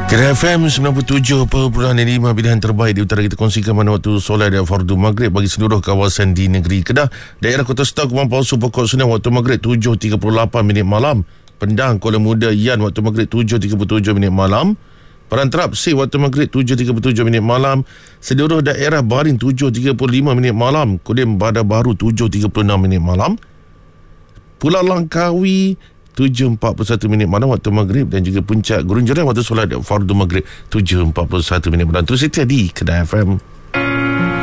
Kedai FM 97.5 pilihan terbaik di utara kita kongsikan mana waktu solat dan fardu maghrib bagi seluruh kawasan di negeri Kedah. Daerah Kota Setau, Kemang Palsu, Pokok Senang waktu maghrib 7.38 minit malam. Pendang, Kuala Muda, Yan waktu maghrib 7.37 minit malam. Perantarap C waktu maghrib 7.37 minit malam. Seluruh daerah Baring 7.35 minit malam. Kemudian Bandar Baru 7.36 minit malam. Pulau Langkawi 7.41 minit malam waktu maghrib, dan juga Puncak Gurun Joran waktu solat fardu maghrib 7.41 minit malam. Terus setia di Kedai FM.